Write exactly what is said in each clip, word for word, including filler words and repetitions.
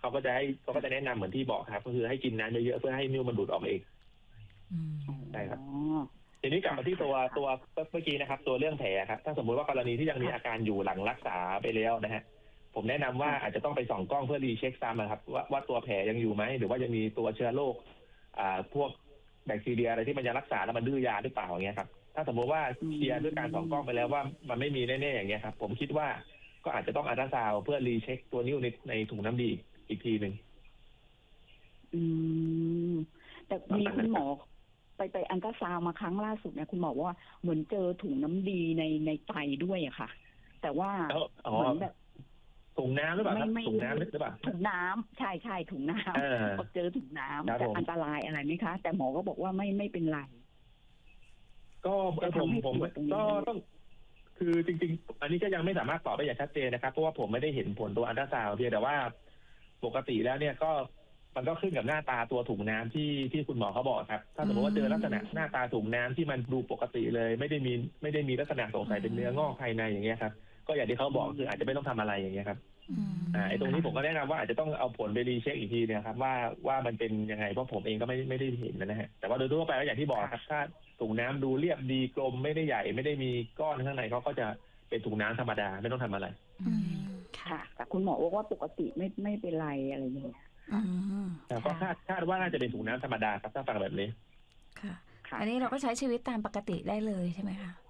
เขาก็จะให้เขาก็จะแนะนำเหมือนที่บอกครับก็คือให้กินน้ำเยอะๆเพื่อให้นิ้วมันดูดออกมาเองใช่ครับทีนี้กลับมาที่ตัวตัวเมื่อกี้นะครับตัวเรื่องแผลครับถ้าสมมุติว่ากรณีที่ยังมีอาการอยู่หลังรักษาไปแล้วนะฮะผมแนะนำว่าอาจจะต้องไปส่องกล้องเพื่อรีเช็คซ้ำนะครับว่าว่าตัวแผลยังอยู่ไหมหรือว่ายังมีตัวเชื้อโรคอ่าพวกแบคทีเรียอะไรที่มันยังรักษาแล้วมันดื้อยาหรือเปล่าอย่างเงี้ยครับถ้าสมมติว่าเคลียร์ด้วยการส่องกล้องไปแล้วว่ามันไม่มีแน่ๆอย่างเงี้ยครับผมคิดว่าก็อาจจะต้องอัลตราซาวด์เพื่อรีเช็คตัวนิ้วในในถุงน้ำดีอีกทีหนึ่งอืมแต่มีคุณหมอไปไปอัลตราซาวด์มาครั้งล่าสุดเนี่ยคุณหมอว่าเหมือนเจอถุงน้ำดีในในไตด้วยอะค่ะแต่ว่าเหมือนแบบถุงน้ำหรือเปล่าครับถุงน้ำหรือเปล่าถุงน้ำใช่ใช่ถุงน้ำพอเจอถุงน้ำจะอันตรายอะไรไหมคะแต่หมอก็บอกว่าไม่ไม่เป็นไรก็ผมผมก็ต้องคือจริงๆอันนี้ก็ยังไม่สามารถตอบได้อย่างชัดเจนนะครับเพราะว่าผมไม่ได้เห็นผลตัวอัลตราซาวด์เพียงแต่ว่าปกติแล้วเนี่ยก็มันก็ขึ้นกับหน้าตาตัวถุงน้ำที่ที่คุณหมอเขาบอกครับถ้าสมมติว่าเจอลักษณะหน้าตาถุงน้ำที่มันดูปกติเลยไม่ได้มีไม่ได้มีลักษณะสงสัยเป็นเนื้องอกภายในอย่างเงี้ยครับก็อย่างที่เขาบอกคืออาจจะไม่ต้องทำอะไรอย่างเงี้ยครับอ่าไอ้ตรงนี้ผมก็แนะนำว่าอาจจะต้องเอาผลไปรีเช็คอีกทีเนี่ยครับว่าว่ามันเป็นยังไงเพราะผมเองก็ไม่ไม่ได้เห็นนะฮะแต่ว่าโดยทั่วไปแล้วอย่างที่บอกครับถ้าถุงน้ำดูเรียบดีกลมไม่ได้ใหญ่ไม่ได้มีก้อนข้างในเขาก็จะเป็นถุงน้ำธรรมดาไม่ต้องทำอะไรค่ะแต่คุณหมอบอกว่าปกติไม่ไม่เป็นไรอะไรอย่างเงี้ยแต่ก็คาดคาดว่าน่าจะเป็นถุงน้ำธรรมดาครับถ้าฟังแบบนี้ค่ะอันนี้เราก็ใช้ชีวิตตามปกติได้เลยใช่ไหมคะ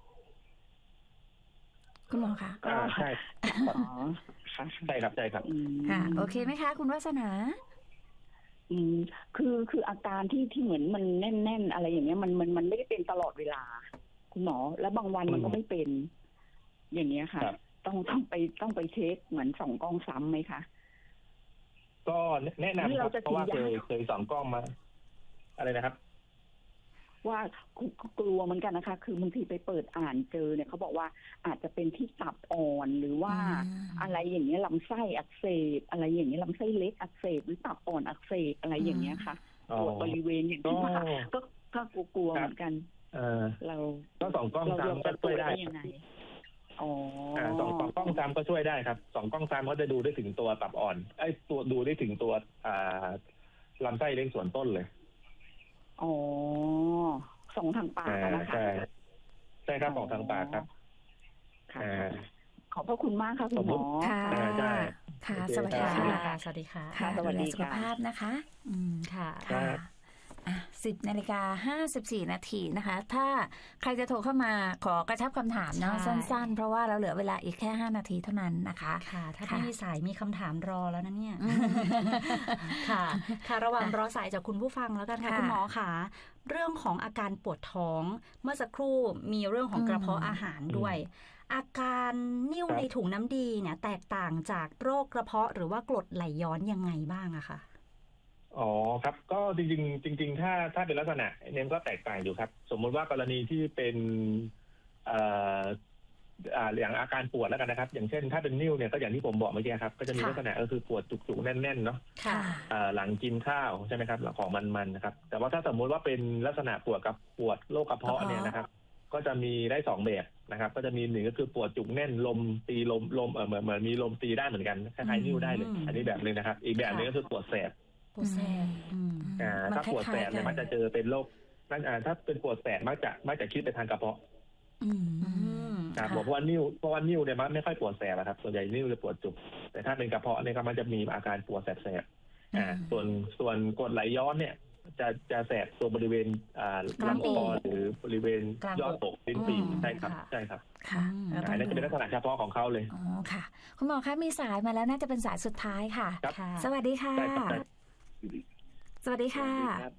คุณหมอคะก็ใช่ใช่ครับใช่ครับค่ะโอเคไหมคะคุณวาสนาอืมคือคืออาการที่ที่เหมือนมันแน่นๆอะไรอย่างเงี้ยมันมันมันไม่ได้เป็นตลอดเวลาคุณหมอแล้วบางวันมันก็ไม่เป็นอย่างเงี้ยค่ะต้องต้องไปต้องไปเช็คเหมือนส่องกล้องซ้ำไหมคะก็แนะนำครับเพราะว่าเคยเคยส่องกล้องมาอะไรนะครับว่ากลัวเหมือนกันนะคะคือบางทีไปเปิดอ่านเจอเนี่ยเขาบอกว่าอาจจะเป็นที่ตับอ่อนหรือว่าอะไรอย่างเงี้ยลำไส้อักเสบอะไรอย่างเงี้ยลำไส้เล็กอักเสบหรือตับอ่อนอักเสบอะไรอย่างเงี้ยค่ะปวดบริเวณอย่างนี้ค่ะก็ก็กลัวเหมือนกันเราก็ส่องกล้องซ้ำก็ช่วยได้ยังไงอ๋อส่องกล้องซ้ำก็ช่วยได้ครับส่องกล้องซ้ำเขาจะดูได้ถึงตัวตับอ่อนไอ้ตัวดูได้ถึงตัวอ่าลำไส้เล็กส่วนต้นเลยอ๋อส่งทางปากนะคะใช่ใช่ครับส่งทางปากครับค่ะขอบพระคุณมากค่ะคุณหมอค่ะค่ะสวัสดีค่ะสวัสดีค่ะค่ะสวัสดีสุขภาพนะคะอืมค่ะอ่ะสิบนาฬิกาห้าสิบสี่นาทีนะคะถ้าใครจะโทรเข้ามาขอกระชับคำถามเนาะสั้นๆเพราะว่าเราเหลือเวลาอีกแค่ห้านาทีเท่านั้นนะคะค่ะถ้าไม่มีสายมีคำถามรอแล้วนะเนี่ยค่ะค่ะระหว่างรอสายจากคุณผู้ฟังแล้วกันค่ะคุณหมอค่ะเรื่องของอาการปวดท้องเมื่อสักครู่มีเรื่องของกระเพาะอาหารด้วยอาการนิ่วในถุงน้ำดีเนี่ยแตกต่างจากโรคกระเพาะหรือว่ากรดไหลย้อนยังไงบ้างอะคะอ๋อครับก็จริงๆจริงๆถ้าถ้าเป็นลักษณะเนี่ยก็แตกต่างอยู่ครับสมมุติว่ากรณีที่เป็นเอ่ออ่าอย่างอาการปวดแล้วกันนะครับอย่างเช่นถ้าเป็นนิ่วเนี่ยก็อย่างที่ผมบอกเมื่อกี้ครับก็จะมีลักษณะก็คือปวดจุกๆแน่นๆเนาะหลังกินข้าวใช่ไหมครับของมันๆนะครับแต่ว่าถ้าสมมุติว่าเป็นลักษณะปวดกับปวดโรคกระเพาะเนี่ยนะครับก็จะมีได้สองแบบนะครับก็จะมีหนึ่งก็คือปวดจุกแน่นลมตีลมลมเออเหมือนเหมือนมีลมตีได้เหมือนกันคล้ายๆนิ่วได้เลยอันนี้แบบนึงนะครับอีกแบบนึงก็คือปวดแสบปวดแสบอ่าถ้าปวดแสบเนี่ยมันจะเจอเป็นโรคนั่นอ่าถ้าเป็นปวดแสบมักจะมักจะคิดไปทางกระเพาะอืมครับเพราะว่านิ่วเพราะว่านิ่วเนี่ยมันไม่ค่อยปวดแสบครับส่วนใหญ่นิ่วจะปวดจุกแต่ถ้าเป็นกระเพาะเนี่ยก็มันจะมีอาการปวดแสบๆอ่าส่วนส่วนกรดไหลย้อนเนี่ยจะจะแสบตัวบริเวณอ่าลำคอหรือบริเวณยอดอกลิ้นปี่ใช่ครับใช่ครับค่ะอันนี้จะเป็นลักษณะเฉพาะของเขาเลยอ๋อค่ะคุณหมอคะมีสายมาแล้วน่าจะเป็นสายสุดท้ายค่ะสวัสดีค่ะสวัสดีค่ะ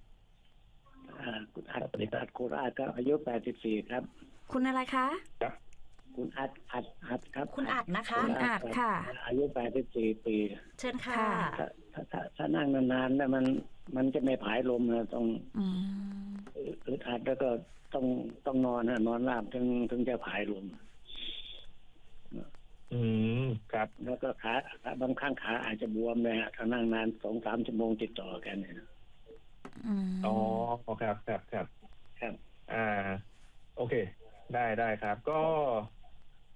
คุณอัดอัดโคราชครับอายุแปดสิบสี่ครับคุณอะไรคะครับคุณอัดอัดอัดครับคุณอัดนะคะอัดค่ะอายุแปดสิบสี่ปีเชิญค่ะถ้าถ้าถ้านั่งนานๆแล้วมันมันจะไม่ผายลมนะต้องอึดอัดแล้วก็ต้องต้องนอนนะนอนราบถึงถึงจะผายลมอืมครับแล้วก็ขาบางครั้งขาอาจจะบวมเลยฮะถ้านั่งนานสองสามชั่วโมงติดต่อกันเนี่ยอ๋อครับครับครับครับอ่าโอเคได้ได้ครับก็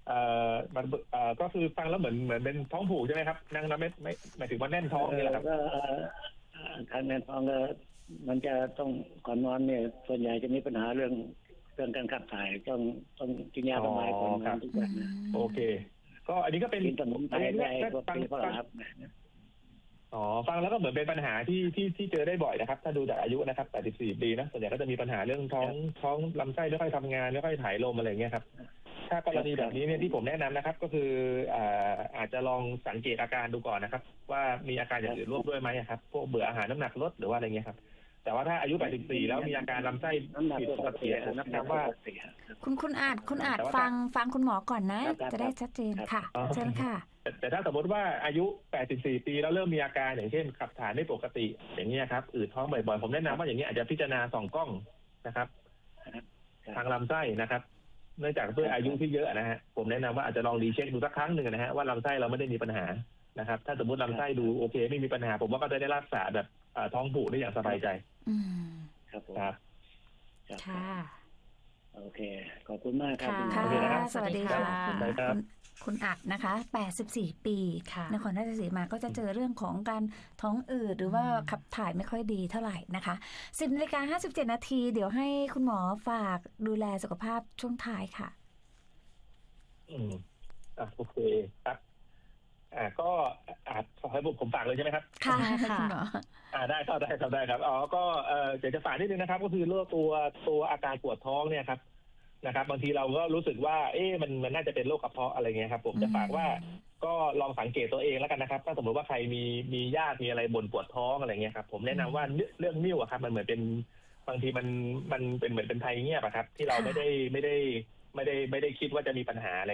เอ่อมันเอ่อก็คือฟังแล้วเหมือนเหมือนเป็นท้องผูกใช่ไหมครับนั่งแล้วไม่ไม่หมายถึงว่าแน่นท้องนี่แหละครับก็ทางแน่นท้องก็มันจะต้องก่อนนอนเนี่ยส่วนใหญ่จะมีปัญหาเรื่องเรื่องการขับถ่ายต้องต้องกินยาสบายก่อนนอนทุกวันนะโอเคก็อันนี้ก็เป็นกินสมุนไพรได้ก็ฟังครับอ๋อฟังแล้วก็เหมือนเป็นปัญหาที่ที่ที่เจอได้บ่อยนะครับถ้าดูจากอายุนะครับแปดสิบสี่ปีนะส่วนใหญ่ก็จะมีปัญหาเรื่องท้องท้องลำไส้ไม่ค่อยทำงานไม่ค่อยถ่ายลมอะไรอย่างเงี้ยครับถ้ากรณีแบบนี้เนี่ยที่ผมแนะนำนะครับก็คืออ่าอาจจะลองสังเกตอาการดูก่อนนะครับว่ามีอาการอย่างอื่นร่วมด้วยไหมครับพวกเบื่ออาหารน้ำหนักลดหรือว่าอะไรเงี้ยครับแต่ว่าถ้าอายุแปดสิบสี่แล้วมีอาการลำไส้ผิดปกติผมแนะนำว่าคุณคุณอาจคุณอาจฟังฟังคุณหมอก่อนนะจะได้ชัดเจนค่ะเชิญค่ะแต่ถ้าสมมติว่าอายุแปดสิบสี่ปีแล้วเริ่มมีอาการอย่างเช่นขับถ่ายไม่ปกติอย่างนี้ครับอืดท้องบ่อยๆผมแนะนำว่าอย่างนี้อาจจะพิจารณาส่องกล้องนะครับทางลำไส้นะครับเนื่องจากด้วยอายุที่เยอะนะฮะผมแนะนำว่าอาจจะลองรีเช็คดูสักครั้งหนึ่งนะฮะว่าลำไส้เราไม่ได้มีปัญหานะครับถ้าสมมติลำไส้ดูโอเคไม่มีปัญหาผมว่าก็จะได้รักษาแบบท้องผูกได้อย่างสบายใจอืมครับครับค่ะโอเคขอบคุณมากครับค่ะสวัสดีค่ะคุณอัดนะคะแปดสิบสี่ปีนครราชสีมาก็จะเจอเรื่องของการท้องอืดหรือว่าขับถ่ายไม่ค่อยดีเท่าไหร่นะคะสิบนาฬิกาห้าสิบเจ็ดนาทีเดี๋ยวให้คุณหมอฝากดูแลสุขภาพช่วงท้ายค่ะอืมอ่ะโอเคครับอ่าก็อาจขอให้ผมฝากเลยใช่ไหมครับค่ะค่ะอ่าได้ครับได้ครับได้ครับอ๋อก็เอ่อเดี๋ยวจะฝากนิดนึงนะครับก็คือเรื่องตัวตัวอาการปวดท้องเนี่ยครับนะครับบางทีเราก็รู้สึกว่าเอ๊ะมันมันน่าจะเป็นโรคกระเพาะอะไรเงี้ยครับผมจะฝากว่าก็ลองสังเกตตัวเองแล้วกันนะครับถ้าสมมติว่าใครมีมีญาติมีอะไรบ่นปวดท้องอะไรเงี้ยครับผมแนะนำว่าเรื่องนิ่วอะครับมันเหมือนเป็นบางทีมันมันเป็นเหมือนเป็นภัยเงียบอะครับที่เราไม่ได้ไม่ได้ไม่ได้ไม่ได้คิดว่าจะมีปัญหาอะไร